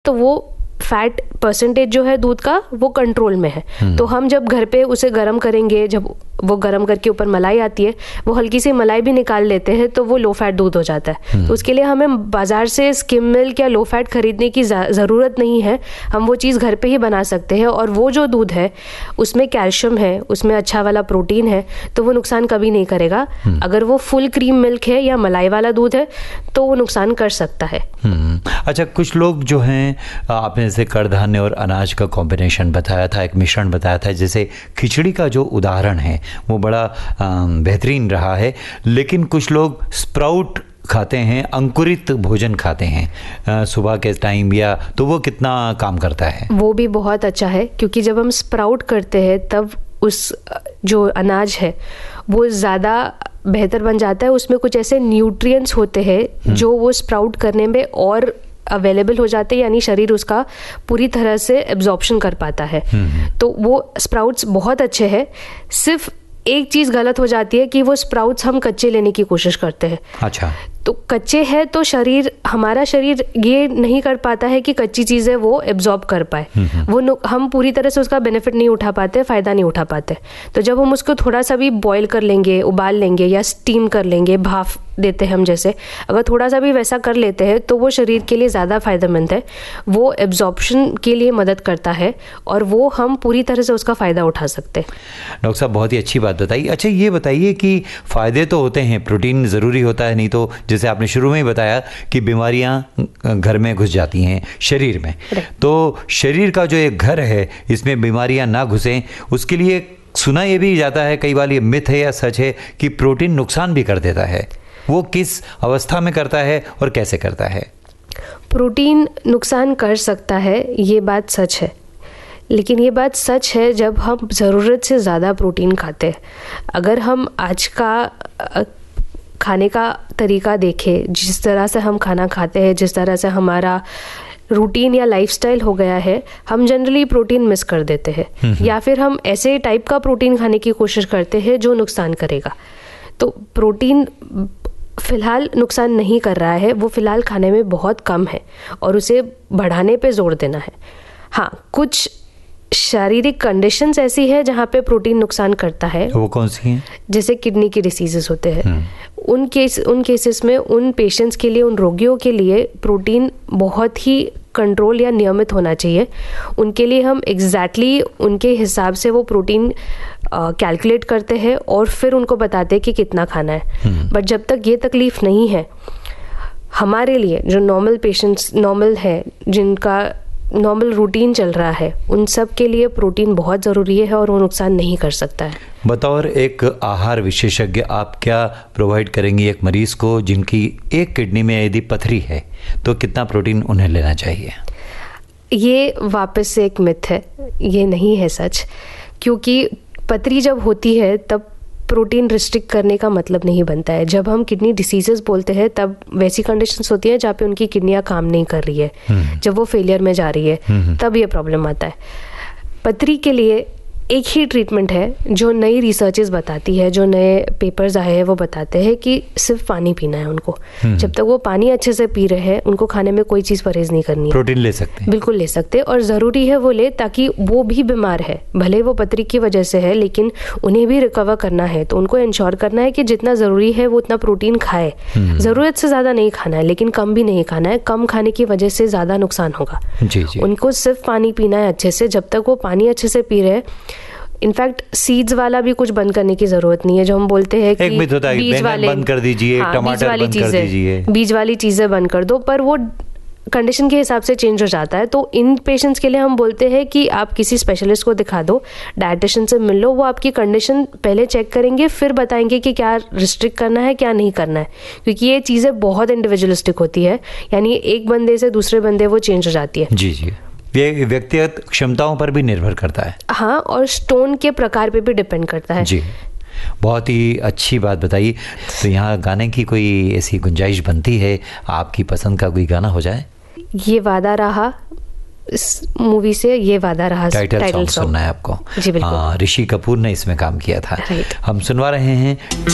तो वो fat percentage जो है दूध का वो कंट्रोल में है। तो हम जब घर पे उसे गर्म करेंगे, जब वो गर्म करके ऊपर मलाई आती है, वो हल्की सी मलाई भी निकाल लेते हैं तो वो लो फैट दूध हो जाता है। तो उसके लिए हमें बाजार से स्किम मिल्क या लो फैट खरीदने की ज़रूरत नहीं है, हम वो चीज़ घर पे ही बना सकते हैं। और वो जो दूध है उसमें कैल्शियम है, उसमें अच्छा वाला प्रोटीन है, तो वो नुकसान कभी नहीं करेगा। अगर वो फुल क्रीम मिल्क है या मलाई वाला दूध है तो वो नुकसान कर सकता है। अच्छा, कुछ लोग जो हैं, आपने जैसे कडधान्य और अनाज का कॉम्बिनेशन बताया था, एक मिश्रण बताया था, जैसे खिचड़ी का जो उदाहरण है वो बड़ा बेहतरीन रहा है, लेकिन कुछ लोग स्प्राउट खाते हैं, अंकुरित भोजन खाते हैं सुबह के टाइम, या तो वो कितना काम करता है? वो भी बहुत अच्छा है, क्योंकि जब हम स्प्राउट करते हैं तब उस जो अनाज है वो ज़्यादा बेहतर बन जाता है। उसमें कुछ ऐसे न्यूट्रिएंट्स होते हैं जो वो स्प्राउट करने में और अवेलेबल हो जाते हैं, यानी शरीर उसका पूरी तरह से एब्जॉर्प्शन कर पाता है। तो वो स्प्राउट्स बहुत अच्छे हैं। सिर्फ एक चीज़ गलत हो जाती है कि वो स्प्राउट्स हम कच्चे लेने की कोशिश करते हैं। अच्छा, तो कच्चे हैं तो हमारा शरीर ये नहीं कर पाता है कि कच्ची चीज़ें वो एब्जॉर्ब कर पाए, वो हम पूरी तरह से उसका बेनिफिट नहीं उठा पाते, फ़ायदा नहीं उठा पाते। तो जब हम उसको थोड़ा सा भी बॉईल कर लेंगे, उबाल लेंगे या स्टीम कर लेंगे, भाप देते हैं हम जैसे, अगर थोड़ा सा भी वैसा कर लेते हैं तो वो शरीर के लिए ज़्यादा फ़ायदेमंद है, वो एब्जॉर्प्शन के लिए मदद करता है और वो हम पूरी तरह से उसका फ़ायदा उठा सकते हैं। डॉक्टर साहब, बहुत ही अच्छी बात बताई। अच्छा, ये बताइए कि फ़ायदे तो होते हैं, प्रोटीन ज़रूरी होता है, नहीं तो जैसे आपने शुरू में ही बताया कि बीमारियां घर में घुस जाती हैं शरीर में, तो शरीर का जो एक घर है इसमें बीमारियां ना घुसें, उसके लिए सुना ये भी जाता है, कई बार ये मिथ है या सच है, कि प्रोटीन नुकसान भी कर देता है। वो किस अवस्था में करता है और कैसे करता है? प्रोटीन नुकसान कर सकता है, ये बात सच है, लेकिन ये बात सच है जब हम ज़रूरत से ज़्यादा प्रोटीन खाते हैं। अगर हम आज का खाने का तरीका देखें, जिस तरह से हम खाना खाते हैं, जिस तरह से हमारा रूटीन या लाइफस्टाइल हो गया है, हम जनरली प्रोटीन मिस कर देते हैं, या फिर हम ऐसे टाइप का प्रोटीन खाने की कोशिश करते हैं जो नुकसान करेगा। तो प्रोटीन फ़िलहाल नुकसान नहीं कर रहा है, वो फ़िलहाल खाने में बहुत कम है और उसे बढ़ाने पे जोर देना है। हाँ, कुछ शारीरिक कंडीशंस ऐसी है जहाँ पे प्रोटीन नुकसान करता है। वो कौन सी हैं? जैसे किडनी की डिसीजेस होते हैं, उन केसेस में उन पेशेंट्स के लिए, उन रोगियों के लिए प्रोटीन बहुत ही कंट्रोल या नियमित होना चाहिए। उनके लिए हम एग्जैक्टली उनके हिसाब से वो प्रोटीन कैलकुलेट करते हैं और फिर उनको बताते हैं कि कितना खाना है। बट जब तक ये तकलीफ नहीं है, हमारे लिए जो नॉर्मल पेशेंट्स नॉर्मल है, जिनका नॉर्मल रूटीन चल रहा है, उन सब के लिए प्रोटीन बहुत ज़रूरी है और वो नुकसान नहीं कर सकता है। बतौर एक आहार विशेषज्ञ आप क्या प्रोवाइड करेंगी एक मरीज़ को जिनकी एक किडनी में यदि पथरी है, तो कितना प्रोटीन उन्हें लेना चाहिए? ये वापस से एक मिथ है, ये नहीं है सच, क्योंकि पथरी जब होती है तब प्रोटीन रिस्ट्रिक्ट करने का मतलब नहीं बनता है। जब हम किडनी डिसीजेस बोलते हैं तब वैसी कंडीशंस होती हैं जहाँ पे उनकी किडनियाँ काम नहीं कर रही है, जब वो फेलियर में जा रही है तब ये प्रॉब्लम आता है। पथरी के लिए एक ही ट्रीटमेंट है जो नई रिसर्चेस बताती है, जो नए पेपर्स आए हैं वो बताते हैं कि सिर्फ पानी पीना है उनको। जब तक वो पानी अच्छे से पी रहे हैं, उनको खाने में कोई चीज़ परहेज नहीं करनी है। प्रोटीन ले सकते हैं? बिल्कुल ले सकते हैं, और ज़रूरी है वो ले, ताकि वो भी बीमार है, भले वो पथरी की वजह से है, लेकिन उन्हें भी रिकवर करना है, तो उनको इंश्योर करना है कि जितना ज़रूरी है वो उतना प्रोटीन खाए। ज़रूरत से ज़्यादा नहीं खाना है, लेकिन कम भी नहीं खाना है। कम खाने की वजह से ज़्यादा नुकसान होगा। उनको सिर्फ पानी पीना है अच्छे से। जब तक वो पानी अच्छे से पी रहे हैं, इनफैक्ट सीड्स वाला भी कुछ बंद करने की जरूरत नहीं है, जो हम बोलते हैं कि बीज वाले बंद कर दीजिए, टमाटर बंद कर दीजिए, बीज वाली चीजें बंद कर दो, पर वो कंडीशन के हिसाब से चेंज हो जाता है। तो इन पेशेंट्स के लिए हम बोलते हैं कि आप किसी स्पेशलिस्ट को दिखा दो, डाइटिशियन से मिल लो, वो आपकी कंडीशन पहले चेक करेंगे, फिर बताएंगे कि क्या रिस्ट्रिक्ट करना है, क्या नहीं करना है, क्योंकि ये चीज़ें बहुत इंडिविजुअलिस्टिक होती है, यानी एक बंदे से दूसरे बंदे वो चेंज हो जाती है। जी जी, ये व्यक्तिगत क्षमताओं पर भी निर्भर करता है। हाँ, और स्टोन के प्रकार पे भी डिपेंड करता है। जी, बहुत ही अच्छी बात बताई। तो यहाँ गाने की कोई ऐसी गुंजाइश बनती है, आपकी पसंद का कोई गाना हो जाए? ये वादा रहा, इस मूवी से ये वादा रहा टाइटल सॉन्ग सुनना है आपको। जी बिल्कुल। ऋषि कपूर ने इसमें काम किया था, हम सुनवा रहे हैं।